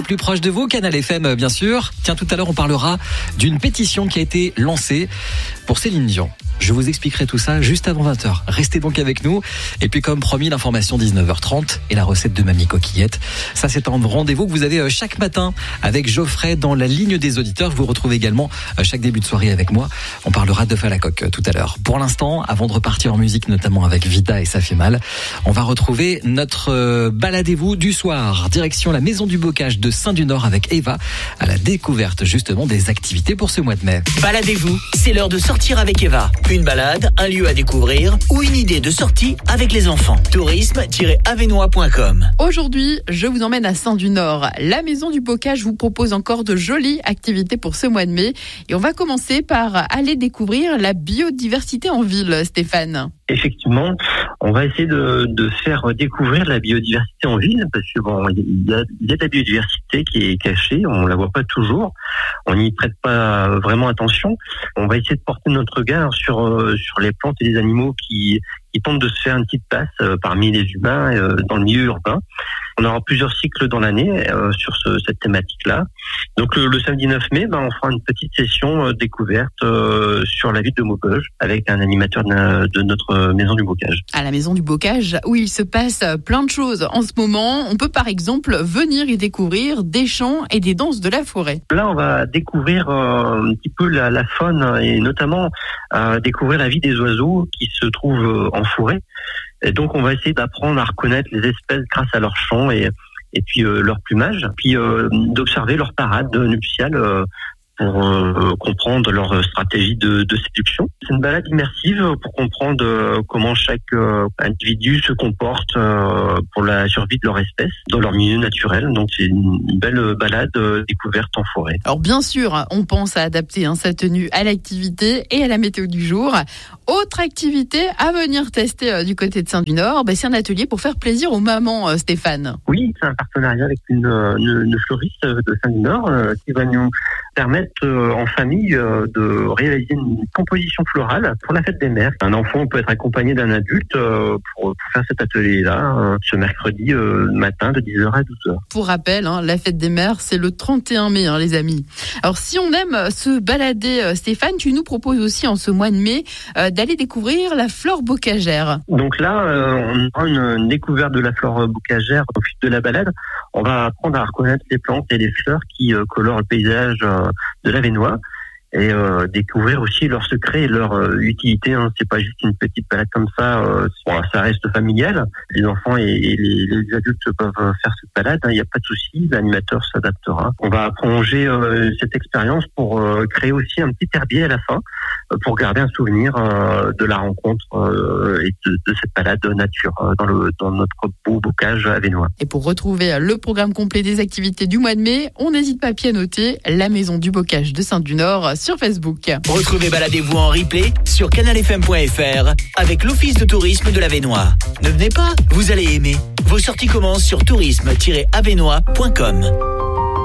au plus proche de vous, Canal FM bien sûr. Tiens, tout à l'heure on parlera d'une pétition qui a été lancée pour Céline Dion. Je vous expliquerai tout ça juste avant 20h. Restez donc avec nous. Et puis comme promis, l'information 19h30 et la recette de Mamie Coquillette. Ça, c'est un rendez-vous que vous avez chaque matin avec Geoffrey dans la ligne des auditeurs. Vous retrouvez également chaque début de soirée avec moi. On parlera d'œuf à la coque tout à l'heure. Pour l'instant, avant de repartir en musique, notamment avec Vita et Ça fait mal, on va retrouver notre baladez-vous du soir. Direction la Maison du Bocage de Saint-du-Nord avec Eva à la découverte justement des activités pour ce mois de mai. Baladez-vous, c'est l'heure de sortir avec Eva. Une balade, un lieu à découvrir ou une idée de sortie avec les enfants. tourisme-avenois.com. Aujourd'hui, je vous emmène à Saint-du-Nord. La Maison du Bocage vous propose encore de jolies activités pour ce mois de mai. Et on va commencer par aller découvrir la biodiversité en ville, Stéphane. Effectivement, on va essayer de faire découvrir la biodiversité en ville parce que bon, il y a de la biodiversité qui est cachée, on la voit pas toujours, on n'y prête pas vraiment attention. On va essayer de porter notre regard sur les plantes et les animaux qui tentent de se faire une petite place parmi les humains dans le milieu urbain. On aura plusieurs cycles dans l'année sur cette thématique-là. Donc le samedi 9 mai, on fera une petite session découverte sur la ville de Maubeuge avec un animateur de notre Maison du Bocage. À la Maison du Bocage, où il se passe plein de choses en ce moment. On peut par exemple venir y découvrir des chants et des danses de la forêt. Là, on va découvrir un petit peu la faune et notamment découvrir la vie des oiseaux qui se trouvent en forêt. Et donc, on va essayer d'apprendre à reconnaître les espèces grâce à leur chant et puis leur plumage, puis d'observer leur parade nuptiale pour comprendre leur stratégie de séduction. C'est une balade immersive pour comprendre comment chaque individu se comporte pour la survie de leur espèce dans leur milieu naturel. Donc c'est une belle balade découverte en forêt. Alors bien sûr, on pense à adapter sa tenue à l'activité et à la météo du jour. Autre activité à venir tester du côté de Saint-du-Nord, c'est un atelier pour faire plaisir aux mamans, Stéphane. Oui, c'est un partenariat avec une fleuriste de Saint-du-Nord qui va nous permettre en famille de réaliser une composition florale pour la fête des mères. Un enfant peut être accompagné d'un adulte pour faire cet atelier-là ce mercredi matin de 10h à 12h. Pour rappel, la fête des mères, c'est le 31 mai, les amis. Alors si on aime se balader, Stéphane, tu nous proposes aussi en ce mois de mai d'aller découvrir la flore bocagère. Donc là, on aura une découverte de la flore bocagère au fil de la balade. On va apprendre à reconnaître les plantes et les fleurs qui colorent le paysage de l'Avesnois et découvrir aussi leurs secrets et leur utilité. C'est pas juste une petite balade comme ça. Ça reste familial. Les enfants et les adultes peuvent faire cette balade. Il n'y a pas de souci. L'animateur s'adaptera. On va prolonger cette expérience pour créer aussi un petit herbier à la fin pour garder un souvenir de la rencontre et de cette balade nature dans notre beau bocage avesnois. Et pour retrouver le programme complet des activités du mois de mai, on n'hésite pas à pianoter la Maison du Bocage de Saint-du-Nord sur Facebook. Retrouvez Baladez-vous en replay sur canalfm.fr avec l'Office de tourisme de l'Avesnois. Ne venez pas, vous allez aimer. Vos sorties commencent sur tourisme-avesnois.com.